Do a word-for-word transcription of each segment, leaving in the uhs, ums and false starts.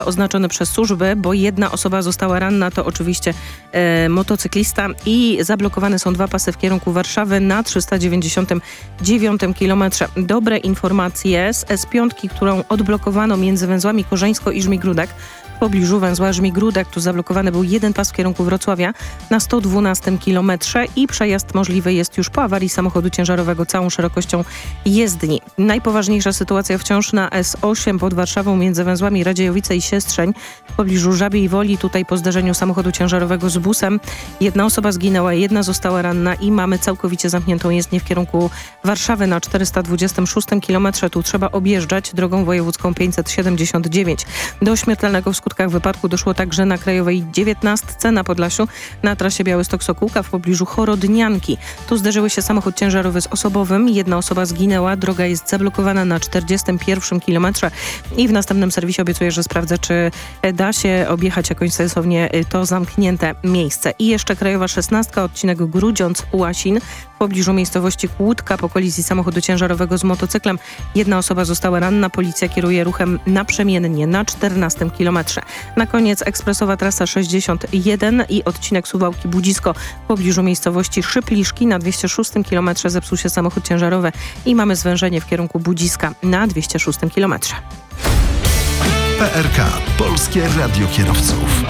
oznaczony przez służby, bo jedna osoba została ranna, to oczywiście e, motocyklista i zablokowane są dwa pasy w kierunku Warszawy na trzysta dziewięćdziesiątym dziewiątym kilometrze. Dobre informacje z S pięć, którą odblokowano między węzłami Korzeńsko i Żmigródek. W pobliżu węzła Żmigródek tu zablokowany był jeden pas w kierunku Wrocławia na sto dwunastym kilometrze i przejazd możliwy jest już po awarii samochodu ciężarowego całą szerokością jezdni. Najpoważniejsza sytuacja wciąż na S osiem pod Warszawą między węzłami Radziejowice i Siestrzeń w pobliżu Żabiej Woli. Tutaj po zdarzeniu samochodu ciężarowego z busem jedna osoba zginęła, jedna została ranna i mamy całkowicie zamkniętą jezdnię w kierunku Warszawy na czterysta dwudziestym szóstym kilometrze. Tu trzeba objeżdżać drogą wojewódzką pięćset siedemdziesiąt dziewięć. Do śmiertelnego w skutkach wypadku doszło także na Krajowej dziewiętnastce na Podlasiu na trasie Białystok-Sokółka w pobliżu Chorodnianki. Tu zderzyły się samochód ciężarowy z osobowym. Jedna osoba zginęła. Droga jest zablokowana na czterdziestym pierwszym kilometrze i w następnym serwisie obiecuję, że sprawdzę, czy da się objechać jakoś sensownie to zamknięte miejsce. I jeszcze Krajowa szesnastka, odcinek Grudziądz-Łasin w pobliżu miejscowości Kłódka po kolizji samochodu ciężarowego z motocyklem. Jedna osoba została ranna. Policja kieruje ruchem naprzemiennie na czternastym kilometrze. Na koniec ekspresowa trasa sześćdziesiąt jeden i odcinek Suwałki-Budzisko w pobliżu miejscowości Szypliszki na dwieście szóstym kilometrze zepsuł się samochód ciężarowy i mamy zwężenie w kierunku Budziska na dwieście szóstym kilometrze. P R K. Polskie Radio Kierowców.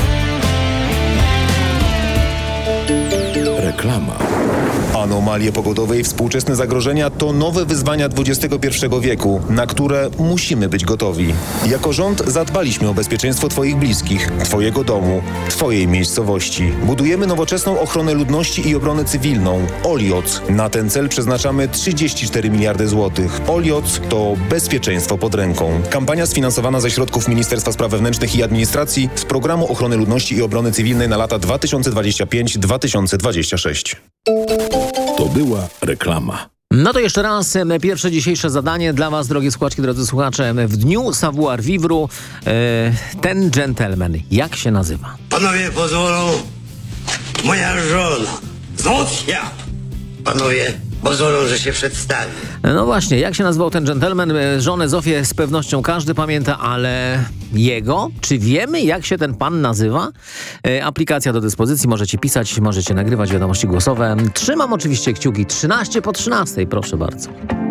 Reklama. Anomalie pogodowe i współczesne zagrożenia to nowe wyzwania dwudziestego pierwszego wieku, na które musimy być gotowi. Jako rząd zadbaliśmy o bezpieczeństwo Twoich bliskich, Twojego domu, Twojej miejscowości. Budujemy nowoczesną ochronę ludności i obronę cywilną. Olioc. Na ten cel przeznaczamy trzydzieści cztery miliardy złotych. Olioc to bezpieczeństwo pod ręką. Kampania sfinansowana ze środków Ministerstwa Spraw Wewnętrznych i Administracji z Programu Ochrony Ludności i Obrony Cywilnej na lata dwa tysiące dwudziesty piąty do dwa tysiące dwudziestego szóstego. To była reklama. No to jeszcze raz pierwsze dzisiejsze zadanie dla Was, drogie słuchaczki, drodzy słuchacze. W dniu Savoir Vivre e, ten gentleman, jak się nazywa? Panowie pozwolą, moja żona, Zofia. Panowie pozwolą, że się przedstawi. No właśnie, jak się nazywał ten gentleman? Żonę Zofię z pewnością każdy pamięta, ale jego? Czy wiemy, jak się ten pan nazywa? E, aplikacja do dyspozycji, możecie pisać, możecie nagrywać wiadomości głosowe. Trzymam oczywiście kciuki. trzynaście po trzynastej, proszę bardzo.